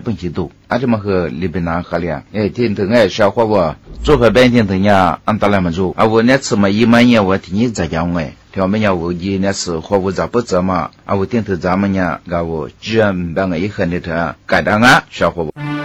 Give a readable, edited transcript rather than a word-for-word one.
本季度，阿这么和里边拿合了，听听小伙我做和半天等呀，按到那么做，我那次嘛1万年我听你在讲条们呀我一那次货物咋不怎么，我听头咱们呀，我居然办个一很的他，改单啊，小伙